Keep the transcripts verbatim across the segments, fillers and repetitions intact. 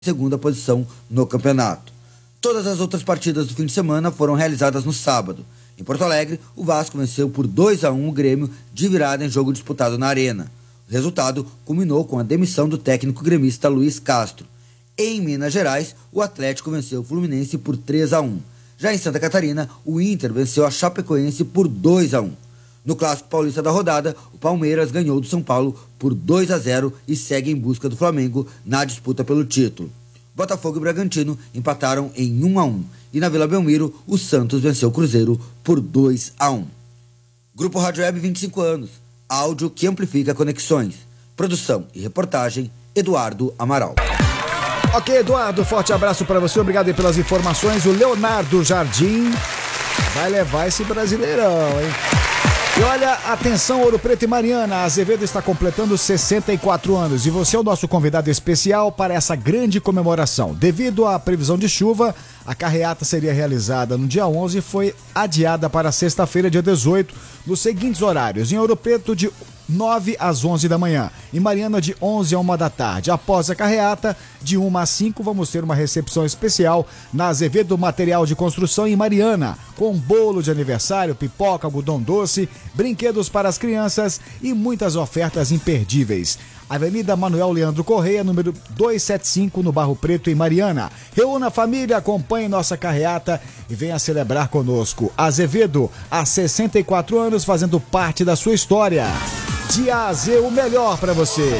segunda posição no campeonato. Todas as outras partidas do fim de semana foram realizadas no sábado. Em Porto Alegre, o Vasco venceu por dois a um o Grêmio de virada em jogo disputado na Arena. O resultado culminou com a demissão do técnico gremista Luiz Castro. Em Minas Gerais, o Atlético venceu o Fluminense por três a um. Já em Santa Catarina, o Inter venceu a Chapecoense por dois a um. No Clássico Paulista da rodada, o Palmeiras ganhou do São Paulo por dois a zero e segue em busca do Flamengo na disputa pelo título. Botafogo e Bragantino empataram em um a um. E na Vila Belmiro, o Santos venceu o Cruzeiro por dois a um. Grupo Rádio Web, vinte e cinco anos. Áudio que amplifica conexões. Produção e reportagem, Eduardo Amaral. Ok, Eduardo, forte abraço para você, obrigado aí pelas informações. O Leonardo Jardim vai levar esse Brasileirão, hein? E olha, atenção, Ouro Preto e Mariana, a Azevedo está completando sessenta e quatro anos e você é o nosso convidado especial para essa grande comemoração. Devido à previsão de chuva, a carreata seria realizada no dia onze e foi adiada para sexta-feira, dia dezoito, nos seguintes horários. Em Ouro Preto, de nove às onze da manhã. Em Mariana, de onze a uma da tarde. Após a carreata, de uma às cinco, vamos ter uma recepção especial na Azevedo Material de Construção em Mariana, com bolo de aniversário, pipoca, algodão doce, brinquedos para as crianças e muitas ofertas imperdíveis. Avenida Manuel Leandro Correia, número duzentos e setenta e cinco, no Barro Preto, em Mariana. Reúna a família, acompanhe nossa carreata e venha celebrar conosco. Azevedo, há sessenta e quatro anos, fazendo parte da sua história. De A a Z, o melhor para você.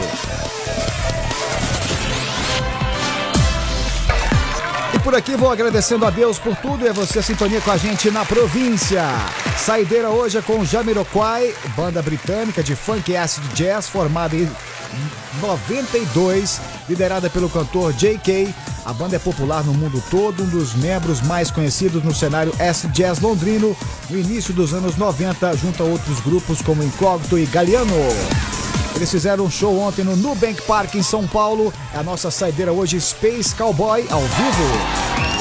E por aqui vou agradecendo a Deus por tudo e a você a sintonia com a gente na província. Saideira hoje é com Jamiroquai, banda britânica de funk acid jazz formada em noventa e dois, liderada pelo cantor J K. A banda é popular no mundo todo, um dos membros mais conhecidos no cenário acid jazz londrino no início dos anos noventa, junto a outros grupos como Incógnito e Galiano. Eles fizeram um show ontem no Nubank Park em São Paulo. É a nossa saideira hoje, Space Cowboy ao vivo.